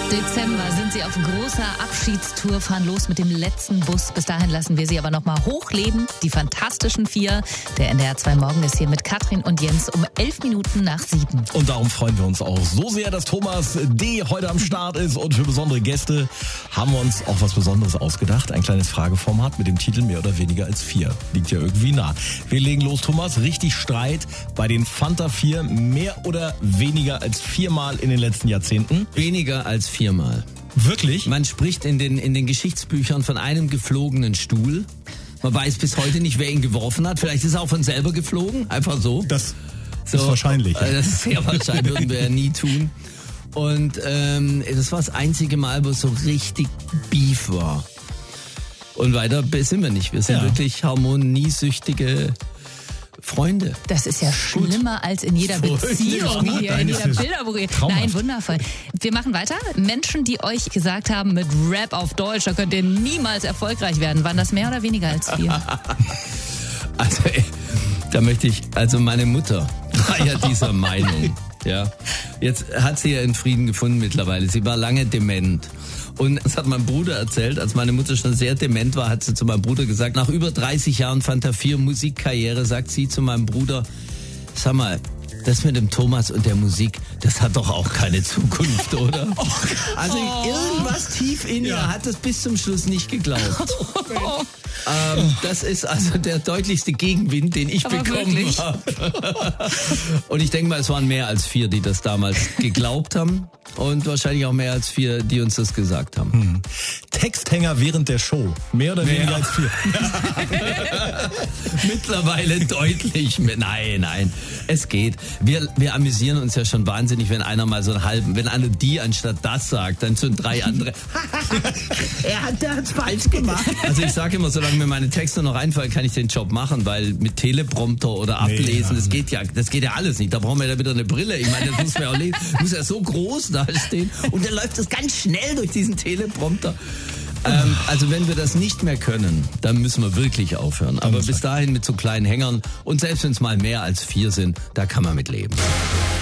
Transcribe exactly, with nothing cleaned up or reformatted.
Dezember sind sie auf großer Abschiedstour, fahren los mit dem letzten Bus. Bis dahin lassen wir sie aber noch mal hochleben. Die Fantastischen Vier. Der N D R zwei Morgen ist hier mit Katrin und Jens um elf Minuten nach sieben. Und darum freuen wir uns auch so sehr, dass Thomas D. heute am Start ist. Und für besondere Gäste haben wir uns auch was Besonderes ausgedacht. Ein kleines Frageformat mit dem Titel Mehr oder weniger als vier. Liegt ja irgendwie nah. Wir legen los, Thomas. Richtig Streit bei den Fanta vier. Mehr oder weniger als viermal in den letzten Jahrzehnten? Weniger als viermal. Wirklich? Man spricht in den, in den Geschichtsbüchern von einem geflogenen Stuhl. Man weiß bis heute nicht, wer ihn geworfen hat. Vielleicht ist er auch von selber geflogen. Einfach so. Das so, ist wahrscheinlich. Ja. Das ist sehr wahrscheinlich, würden wir ja nie tun. Und ähm, das war das einzige Mal, wo es so richtig Beef war. Und weiter sind wir nicht. Wir sind ja. wirklich harmoniesüchtige Freunde. Das ist ja schlimmer als in jeder Beziehung hier, in jeder Bilderbuch. Nein, wundervoll. Wir machen weiter. Menschen, die euch gesagt haben, mit Rap auf Deutsch, da könnt ihr niemals erfolgreich werden. Waren das mehr oder weniger als vier? Also, da möchte ich, also meine Mutter war ja dieser Meinung. Ja. Jetzt hat sie ja in Frieden gefunden mittlerweile. Sie war lange dement. Und das hat mein Bruder erzählt, als meine Mutter schon sehr dement war, hat sie zu meinem Bruder gesagt, nach über dreißig Jahren Fanta vier Musikkarriere, sagt sie zu meinem Bruder, sag mal, das mit dem Thomas und der Musik, das hat doch auch keine Zukunft, oder? Oh, also irgendwas tief in ihr ja. hat das bis zum Schluss nicht geglaubt. Oh, ähm, das ist also der deutlichste Gegenwind, den ich Aber bekommen habe. Und ich denke mal, es waren mehr als vier, die das damals geglaubt haben. Und wahrscheinlich auch mehr als vier, die uns das gesagt haben. Hm. Texthänger während der Show. Mehr oder weniger ja. als vier. Mittlerweile deutlich mehr. Nein, nein. Es geht. Wir, wir amüsieren uns ja schon wahnsinnig, wenn einer mal so einen halben, wenn einer die anstatt das sagt, dann sind drei andere. er hat das falsch gemacht. Also ich sage immer, solange mir meine Texte noch einfallen, kann ich den Job machen, weil mit Teleprompter oder Ablesen, nee, ja. das geht ja, das geht ja alles nicht. Da brauchen wir ja wieder eine Brille. Ich meine, das muss man ja auch lesen. Muss ja so groß da stehen. Und dann läuft das ganz schnell durch diesen Teleprompter. Ähm, also wenn wir das nicht mehr können, dann müssen wir wirklich aufhören. Aber bis dahin mit so kleinen Hängern und selbst wenn es mal mehr als vier sind, da kann man mit leben.